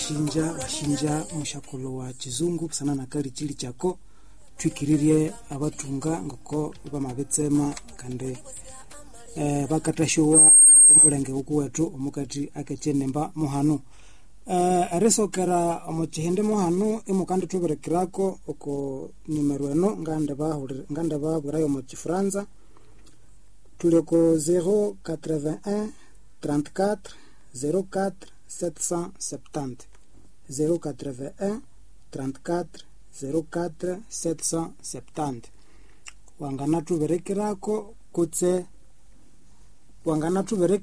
washinja mushakolo wa kizungu sana na kali chili chako twikiririe abatunga ngoko bamabetsema kande bakatashowa okumulenge ukuwetu omukati akechenemba muhanu aresokera omuchihende muhanu imukande tuberekirako oko numero eno ngande baburayo mu Kifaransa tuleko 081 34 04 770 081 34 04 770 wangana tuberekirako kutse wangana tuberekirako